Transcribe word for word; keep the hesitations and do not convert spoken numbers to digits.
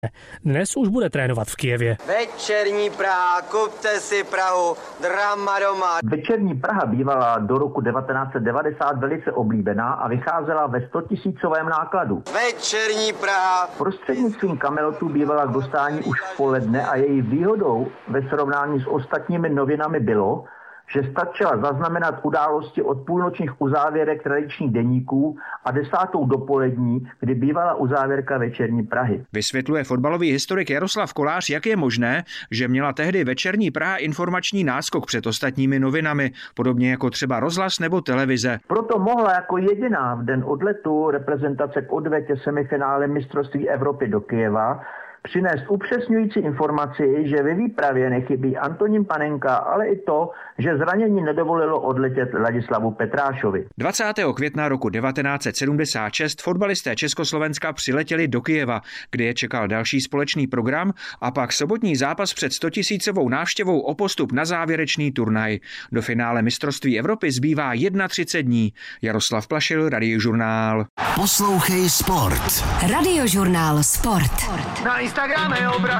Dnes už bude trénovat v Kyjevě. Večerní Praha, kupte si Prahu, drama doma. Večerní Praha bývala do roku devatenáct set devadesát velice oblíbená a vycházela ve stotisícovém nákladu. Večerní Praha. Prostřednictvím kamelotů bývala k dostání už v poledne a její výhodou ve srovnání s ostatními novinami bylo, že stačila zaznamenat události od půlnočních uzávěrek tradičních deníků a desátou dopolední, kdy bývala uzávěrka Večerní Prahy. Vysvětluje fotbalový historik Jaroslav Kolář, jak je možné, že měla tehdy Večerní Praha informační náskok před ostatními novinami, podobně jako třeba rozhlas nebo televize. Proto mohla jako jediná v den odletu reprezentace k odvetě semifinále mistrovství Evropy do Kyjeva přinést upřesňující informaci, že ve výpravě nechybí Antonín Panenka, ale i to, že zranění nedovolilo odletět Ladislavu Petrášovi. dvacátého května roku devatenáct set sedmdesát šest fotbalisté Československa přiletěli do Kyjeva, kde je čekal další společný program a pak sobotní zápas před stotisícovou návštěvou o postup na závěrečný turnaj. Do finále mistrovství Evropy zbývá třicet jedna dní. Jaroslav Plašil, Radiožurnál. Poslouchej Sport. Radiožurnál Sport. Na Instagrame obraz.